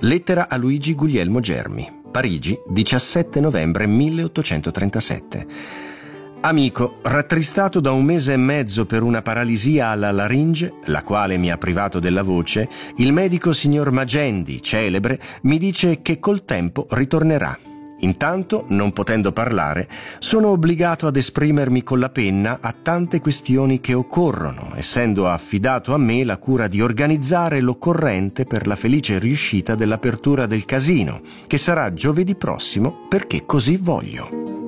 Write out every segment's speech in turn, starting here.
Lettera a Luigi Guglielmo Germi, Parigi, 17 novembre 1837. Amico, rattristato da 1 mese e mezzo per una paralisia alla laringe, la quale mi ha privato della voce, il medico signor Magendi, celebre, mi dice che col tempo ritornerà. Intanto, non potendo parlare, sono obbligato ad esprimermi con la penna a tante questioni che occorrono, essendo affidato a me la cura di organizzare l'occorrente per la felice riuscita dell'apertura del casino, che sarà giovedì prossimo perché così voglio.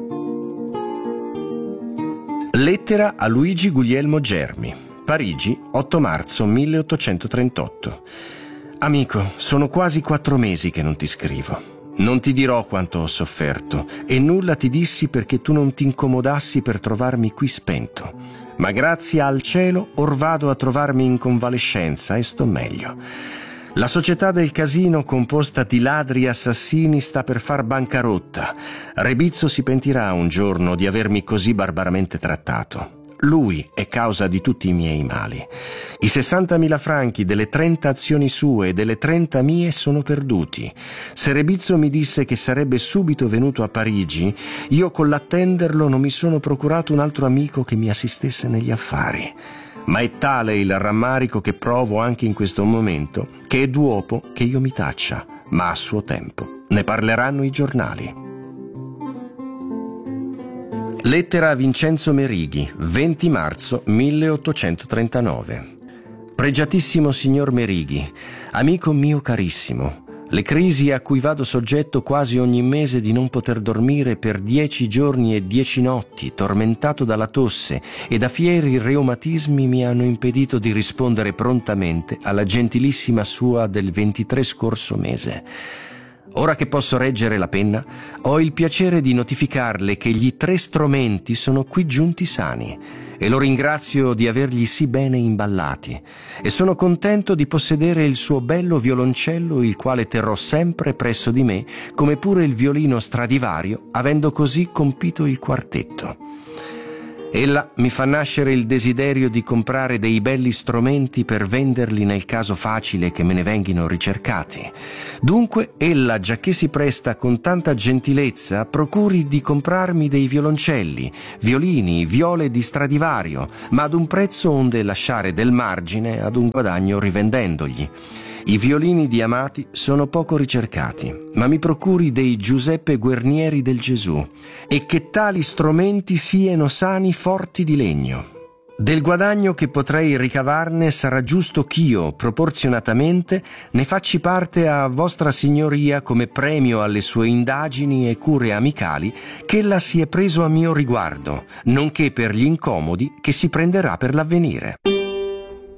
Lettera a Luigi Guglielmo Germi, Parigi, 8 marzo 1838. Amico, sono quasi 4 mesi che non ti scrivo. Non ti dirò quanto ho sofferto e nulla ti dissi perché tu non ti incomodassi per trovarmi qui spento. Ma grazie al cielo or vado a trovarmi in convalescenza e sto meglio. La società del casino, composta di ladri e assassini, sta per far bancarotta. Rebizzo si pentirà un giorno di avermi così barbaramente trattato. Lui è causa di tutti i miei mali. I 60.000 franchi delle 30 azioni sue e delle 30 mie sono perduti. Se Rebizzo mi disse che sarebbe subito venuto a Parigi, io con l'attenderlo non mi sono procurato un altro amico che mi assistesse negli affari. Ma è tale il rammarico che provo anche in questo momento che è d'uopo che io mi taccia, ma a suo tempo ne parleranno i giornali. Lettera a Vincenzo Merighi, 20 marzo 1839. Pregiatissimo signor Merighi, amico mio carissimo, le crisi a cui vado soggetto quasi ogni mese di non poter dormire per 10 giorni e 10 notti, tormentato dalla tosse e da fieri reumatismi, mi hanno impedito di rispondere prontamente alla gentilissima sua del 23 scorso mese. Ora che posso reggere la penna, ho il piacere di notificarle che gli 3 stromenti sono qui giunti sani e lo ringrazio di avergli sì bene imballati e sono contento di possedere il suo bello violoncello, il quale terrò sempre presso di me, come pure il violino Stradivario, avendo così compito il quartetto. Ella mi fa nascere il desiderio di comprare dei belli strumenti per venderli nel caso facile che me ne venghino ricercati. Dunque, ella, giacché si presta con tanta gentilezza, procuri di comprarmi dei violoncelli, violini, viole di Stradivario, ma ad un prezzo onde lasciare del margine ad un guadagno rivendendogli. I violini di Amati sono poco ricercati, ma mi procuri dei Giuseppe Guernieri del Gesù, e che tali strumenti siano sani forti di legno. Del guadagno che potrei ricavarne sarà giusto ch'io, proporzionatamente, ne facci parte a vostra signoria come premio alle sue indagini e cure amicali che ella si è preso a mio riguardo, nonché per gli incomodi che si prenderà per l'avvenire.